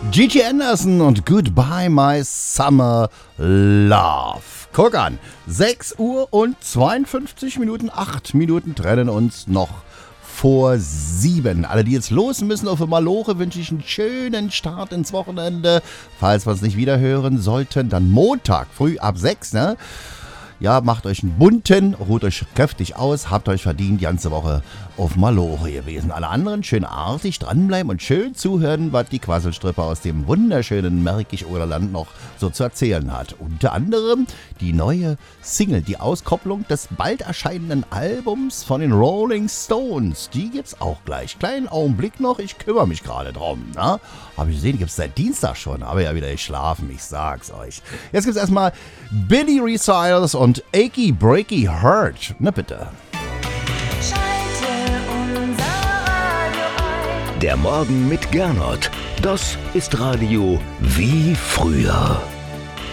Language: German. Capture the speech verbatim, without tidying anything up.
Gigi Anderson und Goodbye My Summer Love. Guck an, sechs Uhr und zweiundfünfzig Minuten, acht Minuten trennen uns noch vor sieben. Alle, die jetzt los müssen auf Maloche, wünsche ich einen schönen Start ins Wochenende. Falls wir es nicht wieder hören sollten, dann Montag früh ab sechs, ne? Ja, macht euch einen bunten, ruht euch kräftig aus, habt euch verdient, die ganze Woche auf Maloche gewesen. Alle anderen schön artig dranbleiben und schön zuhören, was die Quasselstrippe aus dem wunderschönen Märkisch-Oderland noch so zu erzählen hat. Unter anderem die neue Single, die Auskopplung des bald erscheinenden Albums von den Rolling Stones. Die gibt's auch gleich. Kleinen Augenblick noch, ich kümmere mich gerade drum. Ne? Habe ich gesehen, die gibt's seit Dienstag schon, aber ja wieder geschlafen, ich sag's euch. Jetzt gibt's erstmal Billy Ray Cyrus und Achy Breaky Heart. Na bitte. Der Morgen mit Gernot. Das ist Radio wie früher.